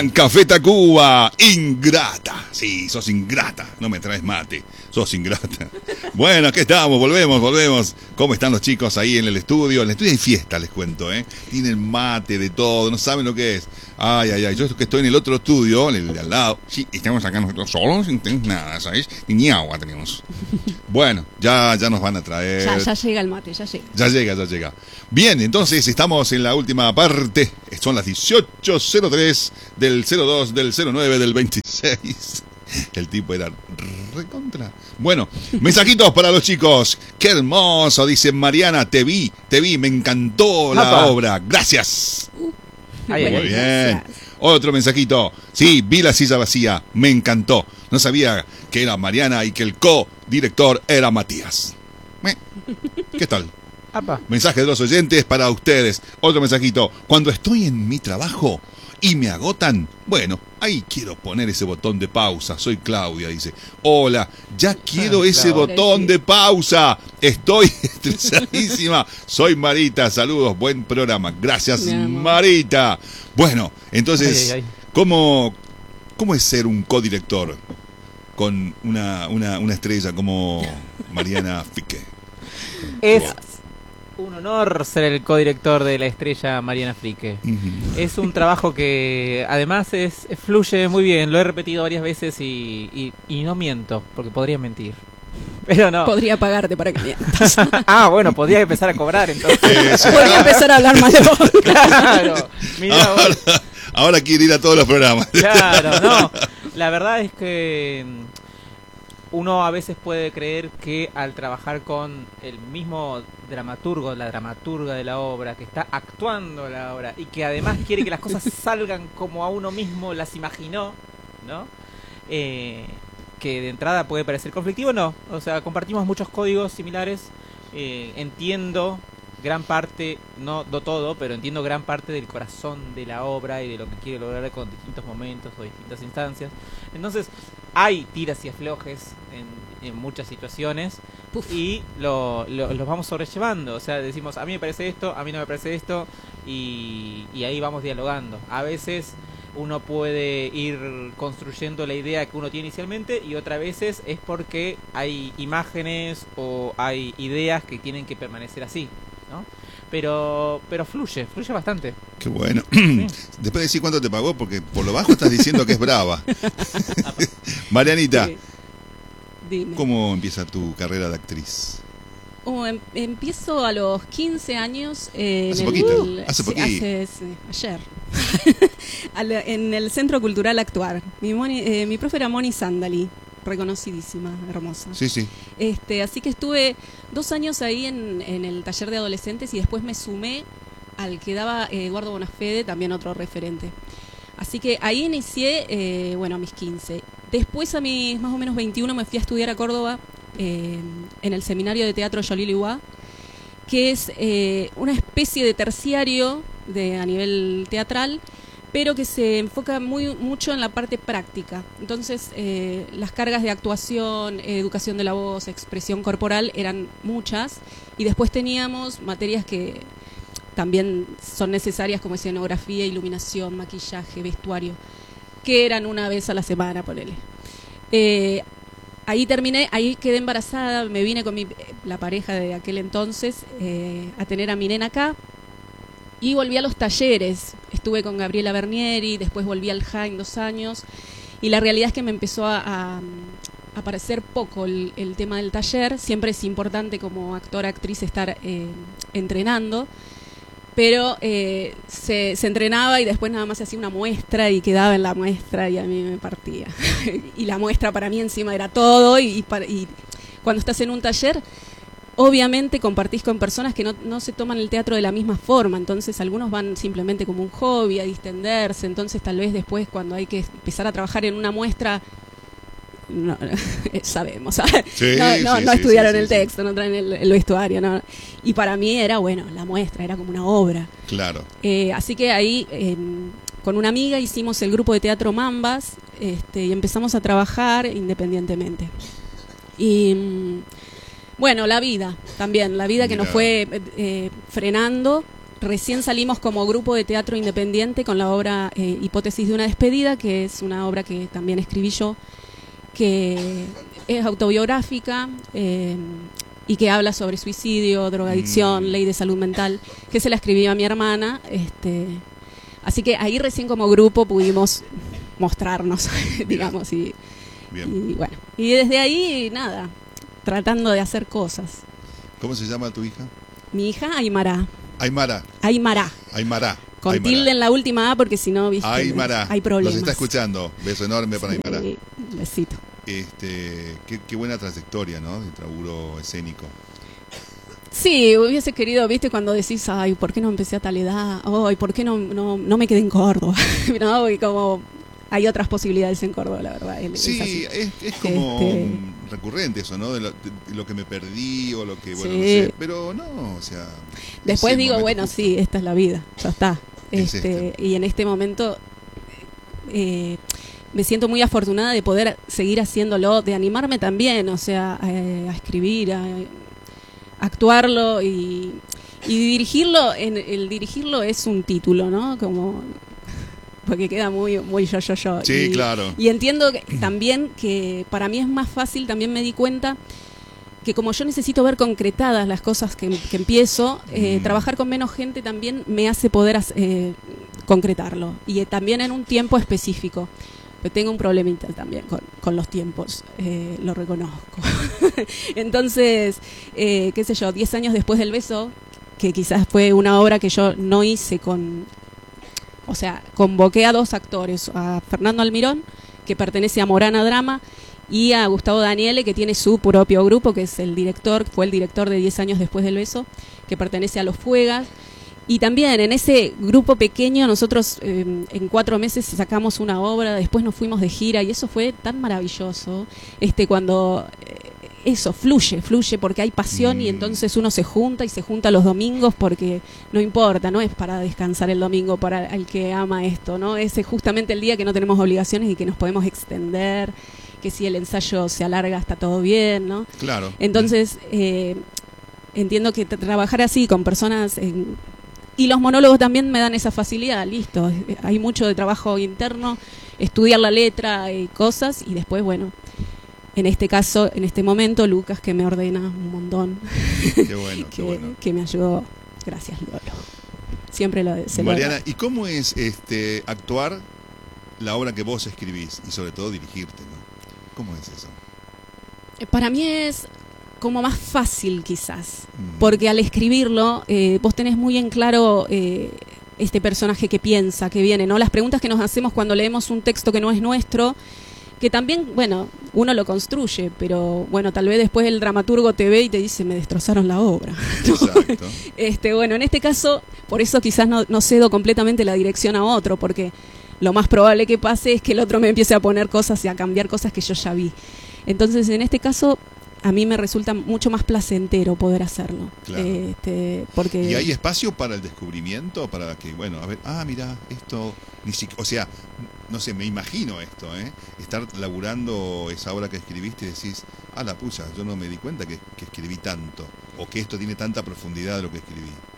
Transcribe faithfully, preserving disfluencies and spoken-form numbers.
Gran Café Tacuba, ingrata. Sí, sos ingrata, no me traes mate, sos ingrata. Bueno, aquí estamos, volvemos, volvemos. ¿Cómo están los chicos ahí en el estudio? En el estudio hay fiesta, les cuento, ¿eh? Tienen mate, de todo, no saben lo que es. Ay, ay, ay, yo que estoy en el otro estudio, en el de al lado, sí, estamos acá nosotros solos, no tenemos nada, ¿sabes? Ni agua tenemos. Bueno, ya, ya nos van a traer. Ya, ya llega el mate, ya llega. Ya llega, ya llega. Bien, entonces estamos en la última parte. Son las dieciocho cero tres del cero dos, del cero nueve, del veintiséis. El tipo era recontra. Bueno, mensajitos para los chicos. Qué hermoso, dice Mariana. Te vi, te vi, me encantó la Apa. obra. Gracias. Ay, ay, Muy ay. bien. Gracias. Otro mensajito. Sí, vi la silla vacía. Me encantó. No sabía que era Mariana y que el co-director era Matías. Eh, ¿Qué tal? Apa. Mensaje de los oyentes para ustedes. Otro mensajito. Cuando estoy en mi trabajo y me agotan, bueno, ahí quiero poner ese botón de pausa. Soy Claudia, dice. Hola, ya quiero Ah, ese Claudia. botón de pausa. Estoy estresadísima. Soy Marita. Saludos, buen programa. Gracias, Mi amor. Marita. Bueno, entonces, Ay, ay, ay. ¿cómo, ¿cómo es ser un codirector con una, una, una estrella como Mariana Fique? Es un honor ser el codirector de la estrella Mariana Frique. Ujú. Es un trabajo que además es fluye muy bien. Lo he repetido varias veces y, y, y no miento, porque podría mentir. Pero no. Podría pagarte para que mientas. Ah, bueno, podría empezar a cobrar entonces. Eh, sí. Podría empezar a hablar mal de vos. Claro. Mirá vos. Ahora, ahora quiere ir a todos los programas. Claro, no. La verdad es que mm, uno a veces puede creer que al trabajar con el mismo dramaturgo, la dramaturga de la obra, que está actuando la obra y que además quiere que las cosas salgan como a uno mismo las imaginó, ¿no? Eh, que de entrada puede parecer conflictivo, no. O sea, compartimos muchos códigos similares. Eh, entiendo gran parte, no, no todo, pero entiendo gran parte del corazón de la obra y de lo que quiere lograr con distintos momentos o distintas instancias. Entonces, hay tiras y aflojes en, en muchas situaciones Puf. y lo, lo- los vamos sobrellevando. O sea, decimos, a mí me parece esto, a mí no me parece esto, y, y ahí vamos dialogando. A veces uno puede ir construyendo la idea que uno tiene inicialmente y otras veces es porque hay imágenes o hay ideas que tienen que permanecer así, ¿no? Pero pero fluye, fluye bastante. Qué bueno. Sí. Después de decir cuánto te pagó, porque por lo bajo estás diciendo que es brava. Marianita, Sí. Dime. ¿cómo empieza tu carrera de actriz? Oh, em- empiezo a los quince años. eh, Hace en poquito, el- hace sí, poquito. hace- sí, ayer. Al- en el Centro Cultural Actuar. Mi, Moni- eh, mi profe era Moni Sandali, reconocidísima, hermosa. Sí, sí. Este, así que estuve dos años ahí en, en el taller de adolescentes y después me sumé al que daba eh, Eduardo Bonafede, también otro referente. Así que ahí inicié, eh, bueno, a mis quince. Después a mis más o menos veintiuno me fui a estudiar a Córdoba eh, en el seminario de teatro Yolil que es eh, una especie de terciario de, a nivel teatral, pero que se enfoca muy mucho en la parte práctica. Entonces, eh, las cargas de actuación, eh, educación de la voz, expresión corporal eran muchas, y después teníamos materias que también son necesarias, como escenografía, iluminación, maquillaje, vestuario, que eran una vez a la semana, ponele. Eh, ahí terminé, ahí quedé embarazada, me vine con mi, la pareja de aquel entonces eh, a tener a mi nena acá. Y volví a los talleres, estuve con Gabriela Bernieri, después volví al Jaén dos años, y la realidad es que me empezó a, a, a parecer poco el, el tema del taller. Siempre es importante como actor, actriz estar eh, entrenando, pero eh, se, se entrenaba y después nada más se hacía una muestra y quedaba en la muestra y a mí me partía. Y la muestra para mí encima era todo, y, y, para- y cuando estás en un taller, obviamente compartís con personas que no, no se toman el teatro de la misma forma, entonces algunos van simplemente como un hobby, a distenderse, entonces tal vez después cuando hay que empezar a trabajar en una muestra, no, sabemos, ¿sabes? Sí, no, no, sí, no sí, estudiaron sí, el sí, texto, no traen el, el vestuario, no. Y para mí era, bueno, la muestra, era como una obra. Claro. Eh, así que ahí, eh, con una amiga, hicimos el grupo de teatro Mambas, este, y empezamos a trabajar independientemente. Y mm, bueno, la vida también, la vida que nos Mirá. fue eh, frenando recién salimos como grupo de teatro independiente con la obra eh, Hipótesis de una despedida, que es una obra que también escribí yo, que es autobiográfica eh, y que habla sobre suicidio, drogadicción, mm. ley de salud mental, que se la escribí a mi hermana. Este, así que ahí recién como grupo pudimos mostrarnos, digamos, y, y bueno, y desde ahí nada, tratando de hacer cosas. ¿Cómo se llama tu hija? Mi hija Aymara. Aymara. Aymara. Aymara. Con Aymara. tilde en la última A porque si no, viste, Aymara. hay problemas. Nos está escuchando. Beso enorme para sí, Aymara. Besito. Este, qué, qué buena trayectoria, ¿no? De laburo escénico. Sí, hubiese querido, viste, cuando decís, ay, ¿por qué no empecé a tal edad? Ay, ¿por qué no, no, no me quedé en Córdoba? ¿No? Y como hay otras posibilidades en Córdoba, la verdad. Es, sí, es, es, es como este... recurrente eso, ¿no? De lo, de lo que me perdí o lo que, bueno, sí. no sé. Pero no, o sea... Después digo, bueno, justo. Sí, esta es la vida, ya está. Es este, este. Y en este momento eh, me siento muy afortunada de poder seguir haciéndolo, de animarme también, o sea, a, a escribir, a, a actuarlo y, y dirigirlo. En, el dirigirlo es un título, ¿no? Como... porque queda muy muy yo yo yo sí, y, claro. Y entiendo que, también que para mí es más fácil, también me di cuenta que como yo necesito ver concretadas las cosas que, que empiezo, eh, mm. trabajar con menos gente también me hace poder eh, concretarlo, y eh, también en un tiempo específico. Pero tengo un problemita también con, con los tiempos, eh, lo reconozco. Entonces, eh, qué sé yo, diez años después del beso, que quizás fue una obra que yo no hice con... O sea, convoqué a dos actores, a Fernando Almirón, que pertenece a Morana Drama, y a Gustavo Daniele, que tiene su propio grupo, que es el director, fue el director de diez años después del beso, que pertenece a Los Fuegas. Y también en ese grupo pequeño nosotros eh, en cuatro meses sacamos una obra, después nos fuimos de gira, y eso fue tan maravilloso, este cuando... Eh, eso, fluye, fluye porque hay pasión mm. y entonces uno se junta y se junta los domingos porque no importa, no es para descansar el domingo para el que ama esto, ¿no? Es justamente el día que no tenemos obligaciones y que nos podemos extender, que si el ensayo se alarga está todo bien, ¿no? Claro. Entonces, eh, entiendo que trabajar así con personas... En, y los monólogos también me dan esa facilidad, listo, hay mucho de trabajo interno, estudiar la letra y cosas, y después, bueno... En este caso, en este momento, Lucas, que me ordena un montón. Qué bueno, que, qué bueno. Que me ayudó. Gracias, Lolo. Siempre lo se Mariana, lo ¿y cómo es este actuar la obra que vos escribís y sobre todo dirigirte, ¿no? ¿Cómo es eso? Para mí es como más fácil, quizás. Mm. Porque al escribirlo, eh, vos tenés muy en claro... Eh, este personaje que piensa, que viene, ¿no? Las preguntas que nos hacemos cuando leemos un texto que no es nuestro... que también, bueno, uno lo construye, pero bueno, tal vez después el dramaturgo te ve y te dice, me destrozaron la obra. Exacto. este, bueno, en este caso, por eso quizás no, no cedo completamente la dirección a otro, porque lo más probable que pase es que el otro me empiece a poner cosas y a cambiar cosas que yo ya vi. Entonces, en este caso, a mí me resulta mucho más placentero poder hacerlo. Claro. Este, porque... ¿Y hay espacio para el descubrimiento? Para que, bueno, a ver, ah, mira, esto, ni siquiera, o sea... No sé, me imagino esto, ¿eh? Estar laburando esa obra que escribiste y decís, ah, la pucha, yo no me di cuenta que, que escribí tanto, o que esto tiene tanta profundidad de lo que escribí.